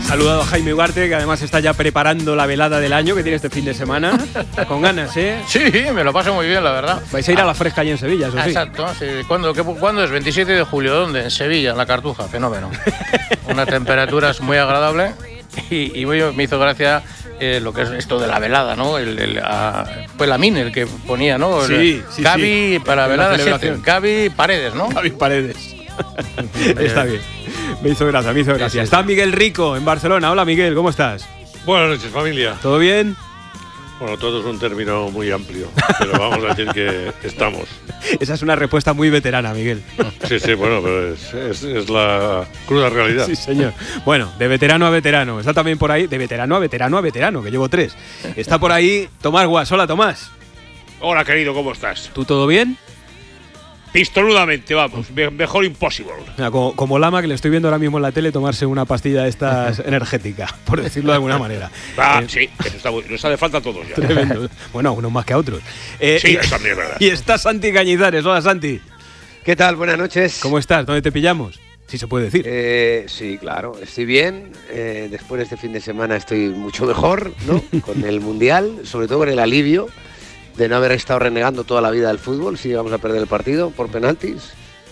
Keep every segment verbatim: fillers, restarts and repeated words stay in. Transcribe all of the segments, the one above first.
Saludado a Jaime Ugarte, que además está ya preparando la velada del año que tiene este fin de semana. Con ganas, ¿eh? Sí, me lo paso muy bien, la verdad. Vais a ir a la fresca allí en Sevilla, eso sí. Exacto. Sí. ¿Cuándo, qué, ¿Cuándo es? veintisiete de julio. ¿Dónde? En Sevilla, en la Cartuja. Fenómeno. Una temperatura muy agradable. Y, y me hizo gracia eh, lo que es esto de la velada, ¿no? El, el, a, fue Lamin el que ponía, ¿no? El, sí, sí, Gaby sí. para la velada siete. Gaby Paredes, ¿no? Gaby Paredes. Está bien. Me hizo gracia, me hizo gracia. Sí, sí, está Miguel Rico en Barcelona. Hola, Miguel, ¿cómo estás? Buenas noches, familia. ¿Todo bien? Bueno, todo es un término muy amplio, pero vamos a decir que estamos. Esa es una respuesta muy veterana, Miguel. Sí, sí, bueno, pero es, es, es la cruda realidad. Sí, señor. Bueno, de veterano a veterano. Está también por ahí, de veterano a veterano a veterano, que llevo tres. Está por ahí Tomás Guas. Hola, Tomás. Hola, querido, ¿cómo estás? ¿Tú todo bien? Pistoludamente, vamos, mejor imposible. Mira, como, como Lama, que le estoy viendo ahora mismo en la tele tomarse una pastilla de estas energética, por decirlo de alguna manera. Ah, eh, sí, eso está, nos hace falta a todos ya. Tremendo. Bueno, a unos más que a otros. Eh, sí, y, eso también es verdad. Y está Santi Cañizares. Hola, Santi. ¿Qué tal? Buenas noches. ¿Cómo estás? ¿Dónde te pillamos? Si se puede decir. Eh, sí, claro, estoy bien. Eh, después de este fin de semana estoy mucho mejor, ¿no? Con el Mundial, sobre todo con el alivio de no haber estado renegando toda la vida del fútbol si íbamos a perder el partido por penaltis.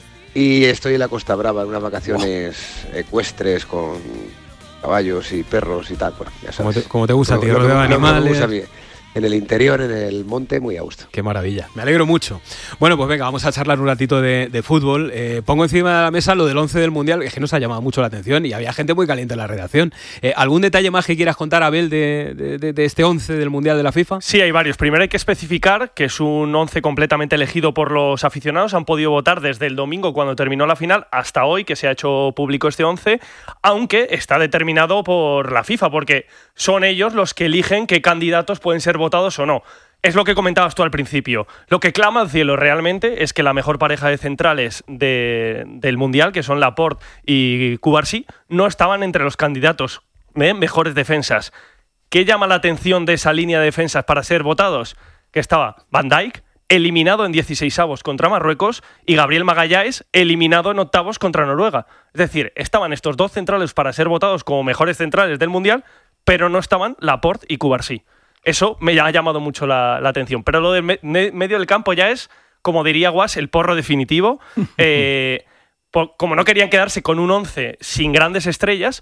Y estoy en la Costa Brava, en unas vacaciones wow. ecuestres con caballos y perros y tal. Bueno, ya sabes. Como te, como te gusta, tío, rodeado de animales. Me gusta en el interior, en el monte, muy a gusto. Qué maravilla, me alegro mucho. Bueno, pues venga, vamos a charlar un ratito de, de fútbol. Eh, pongo encima de la mesa lo del once del Mundial, que es que nos ha llamado mucho la atención y había gente muy caliente en la redacción. Eh, ¿Algún detalle más que quieras contar, Abel, de, de, de, de este once del Mundial de la FIFA? Sí, hay varios. Primero hay que especificar que es un once completamente elegido por los aficionados. Han podido votar desde el domingo, cuando terminó la final, hasta hoy, que se ha hecho público este once, aunque está determinado por la FIFA, porque son ellos los que eligen qué candidatos pueden ser votados o no. Es lo que comentabas tú al principio. Lo que clama al cielo realmente es que la mejor pareja de centrales de, del Mundial, que son Laporte y Cubarsí, no estaban entre los candidatos ¿eh? mejores defensas. ¿Qué llama la atención de esa línea de defensas para ser votados? Que estaba Van Dijk, eliminado en dieciseisavos contra Marruecos, y Gabriel Magalhães, eliminado en octavos contra Noruega. Es decir, estaban estos dos centrales para ser votados como mejores centrales del Mundial, pero no estaban Laporte y Cubarsí. Eso me ha llamado mucho la, la atención. Pero lo del me, medio del campo ya es, como diría Guas, el porro definitivo. Eh, por, como no querían quedarse con un once sin grandes estrellas,